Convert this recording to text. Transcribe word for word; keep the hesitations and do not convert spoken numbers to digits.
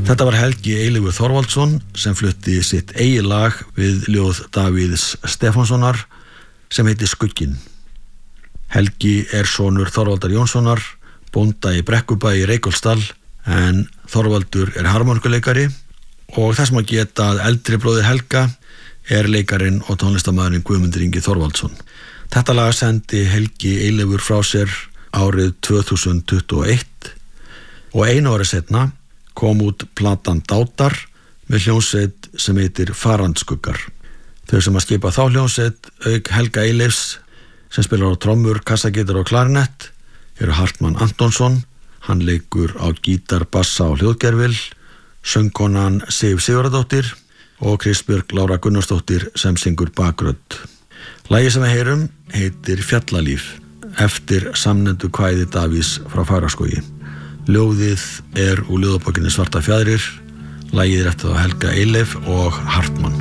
Þetta var Helgi Eilífur Þorvaldsson sem flutti sitt eigið lag við ljóð Davíðs Stefánssonar sem heitir Skugginn. Helgi er sonur Þorvaldar Jónssonar, bónda í Brekkubæ í Reykholtsdal, en Þorvaldur er harmonikuleikari og þess má geta að eldri bróðir Helga er leikarinn og tónlistarmaðurinn Guðmundur Ingi Þorvaldsson. Þetta lag sendi Helgi Eilífur frá sér árið tvö þúsund tuttugu og eitt og einu ári seinna kom út platan Dátar með hljómsveit sem heitir Farandskuggar. Þau sem að skipa þá hljómsveit auk Helga Eilífs sem spilar á trommur, kassagítar og klarinett eru Hartmann Antonsson, hann leikur á gítar, bassa og hljóðgervil, söngkonan Sif Sigurðardóttir og Kristbjörg Lára Gunnarsdóttir sem syngur bakrödd. Lagið sem við heyrum heitir Fjallalíf eftir samnefndu kvæði Davíðs frá Fagraskógi. Ljóðið er úr ljóðabókinni Svartar fjaðrir, lagið er eftir þá Helga Eilíf og Hartmann.